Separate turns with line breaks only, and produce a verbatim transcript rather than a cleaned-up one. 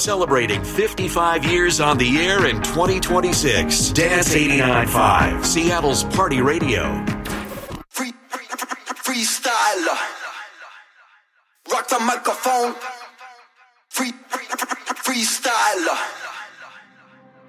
celebrating fifty-five years on the air in twenty twenty-six. Dance eighty-nine point five, Seattle's Party Radio.
Free, free, freestyler. Rock the microphone. Free, free, freestyler.